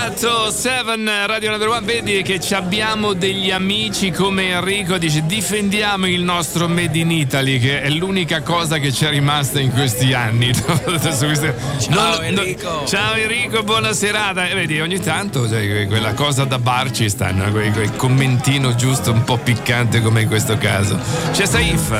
Seven Radio Number One, vedi che abbiamo degli amici come Enrico, dice difendiamo il nostro Made in Italy, che è l'unica cosa che ci è rimasta in questi anni. Ciao Enrico. Ciao Enrico, buona serata. Vedi, ogni tanto quella cosa da bar ci stanno, quel commentino giusto un po' piccante come in questo caso. C'è Saif.